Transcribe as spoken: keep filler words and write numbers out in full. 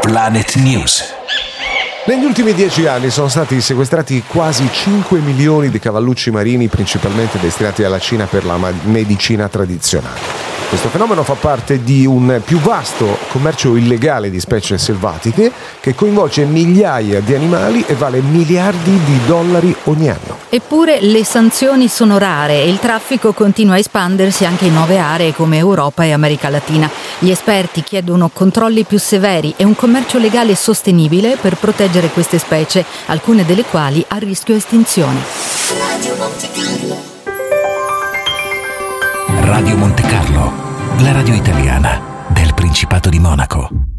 Planet News. Negli ultimi dieci anni sono stati sequestrati quasi cinque milioni di cavallucci marini, principalmente destinati alla Cina per la medicina tradizionale. Questo fenomeno fa parte di un più vasto commercio illegale di specie selvatiche che coinvolge migliaia di animali e vale miliardi di dollari ogni anno. Eppure le sanzioni sono rare e il traffico continua a espandersi anche in nuove aree come Europa e America Latina. Gli esperti chiedono controlli più severi e un commercio legale sostenibile per proteggere queste specie, alcune delle quali a rischio estinzione. Radio Monte Carlo, la radio italiana del Principato di Monaco.